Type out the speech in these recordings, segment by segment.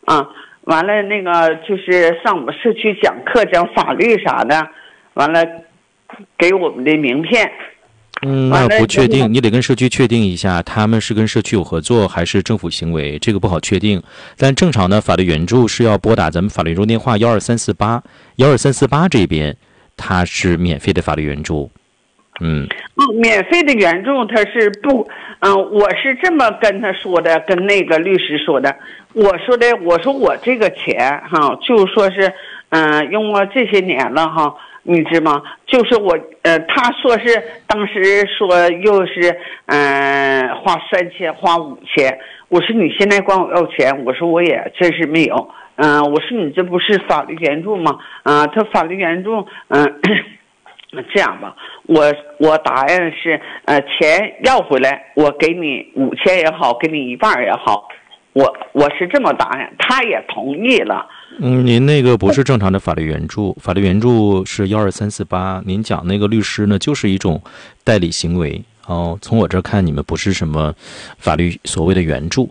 啊，完了那个就是上我们社区讲课讲法律啥的，完了给我们的名片。 那不确定，你得跟社区确定一下，他们是跟社区有合作还是政府行为，这个不好确定。但正常的法律援助是要拨打咱们法律援助电话12348这边，它是免费的法律援助。 免费的援助他是不，我是这么跟他说的，跟那个律师说的。我说我这个钱哈，就说是，用过这些年了哈。你知吗？就是我，他说是当时说又是，花3000，花5000。我说你现在管我要钱，我说我也真是没有。我说你这不是法律援助吗？他法律援助，这样吧，我答案是，钱要回来，我给你5000也好，给你1半也好，我是这么答案，他也同意了。 您那个不是正常的法律援助，法律援助是12348。您讲那个律师呢，就是一种代理行为。从我这看，你们不是什么法律所谓的援助。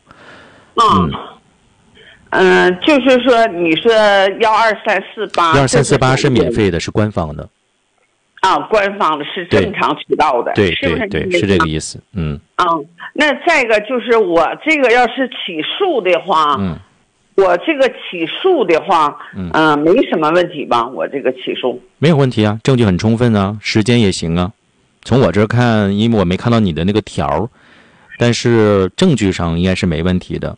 就是说，你说12348 是免费的，是官方的。 官方的是正常渠道的， 对， 是不是？ 对，是这个意思。 那再一个就是我这个要是起诉的话，我这个起诉的话，没什么问题吧？我这个起诉没有问题啊，证据很充分啊，时间也行啊。从我这看，因为我没看到你的那个条，但是证据上应该是没问题的。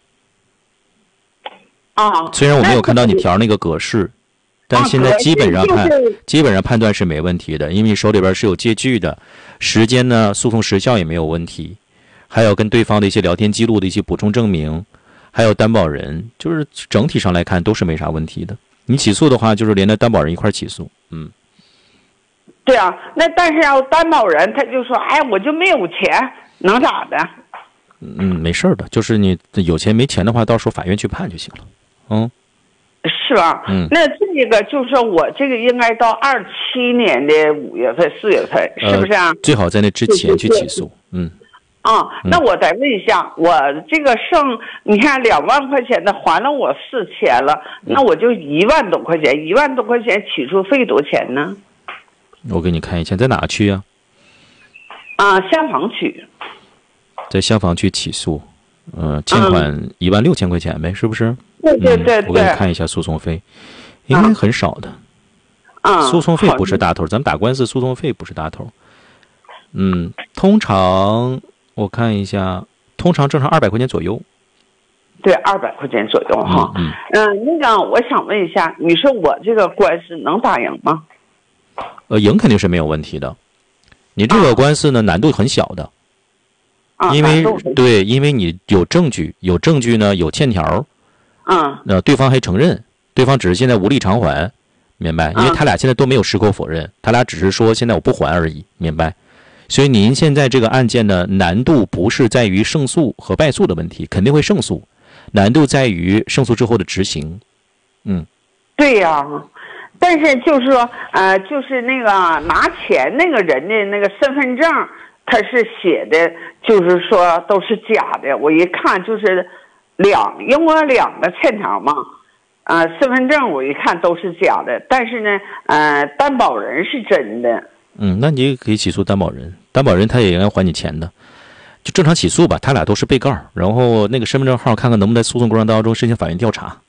虽然我没有看到你条那个格式。但现在基本上判断是没问题的，因为你手里边是有借据的，时间呢，诉讼时效也没有问题，还有跟对方的一些聊天记录的一些补充证明，还有担保人，就是整体上来看都是没啥问题的。你起诉的话，就是连着担保人一块起诉。 对啊，那但是要担保人他就说，我就没有钱，能咋的？ 没事的，就是你有钱没钱的话，到时候法院去判就行了。 是吧？那这个就是说我这个应该到27年的5月份、4月份，是不是啊？ 最好在那之前去起诉。 那我再问一下，我这个剩你看2万块钱的还了我4000了，那我就1万多块钱，1万多块钱起诉费多少钱呢？ 我给你看一下，在哪区啊？ 香坊区。 在香坊区起诉，欠款16000块钱呗，是不是？ 对。 我给你看一下诉讼费，应该很少的。诉讼费不是大头，咱们打官司诉讼费不是大头。通常我看一下，通常正常200块钱左右。 对，200块钱左右哈。那个我想问一下，你说我这个官司能打赢吗？ 赢肯定是没有问题的。你这个官司呢，难度很小的。因为你有证据呢，有欠条。对方还承认，对方只是现在无力偿还，明白？因为他俩现在都没有矢口否认，他俩只是说现在我不还而已，明白？所以您现在这个案件呢，难度不是在于胜诉和败诉的问题，肯定会胜诉，难度在于胜诉之后的执行。 对呀，但是就是说，就是那个拿钱那个人的那个身份证，他是写的，就是说都是假的。我一看就是因为2个欠条嘛，身份证我一看都是假的，但是呢，担保人是真的。 那你可以起诉担保人，担保人他也应该还你钱的，就正常起诉吧。他俩都是被告，然后那个身份证号看看能不能在诉讼过程当中申请法院调查。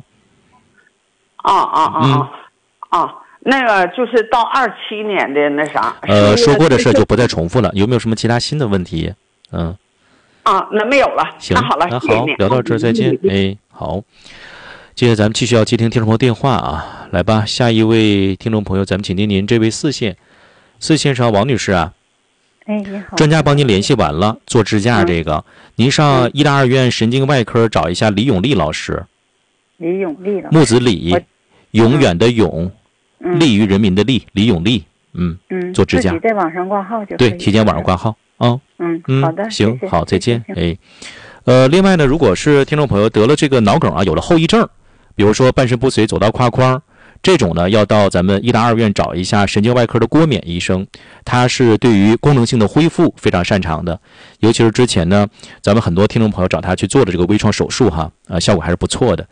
那个就是到27年的那啥。 说过的事就不再重复了。有没有什么其他新的问题？ 那没有了。 行， 那好了，谢谢你。 聊到这儿再见。好，接着咱们继续要接听听众朋友电话啊，来吧，下一位听众朋友，咱们请听您这位4线上王女士啊。 你好。 专家帮您联系完了，做支架这个，您上医大2院神经外科找一下李永利老师。 李永利老师。 木子李，永远的永，利于人民的利，李永利。做支架。 自己在网上挂号就可以。 对，提前网上挂号。 好的， 行，好，再见。另外呢，如果是听众朋友得了这个脑梗啊，有了后遗症，比如说半身不遂走到胯框，这种呢，要到咱们医大2院找一下神经外科的郭冕医生，他是对于功能性的恢复非常擅长的，尤其是之前呢，咱们很多听众朋友找他去做的这个微创手术哈，效果还是不错的。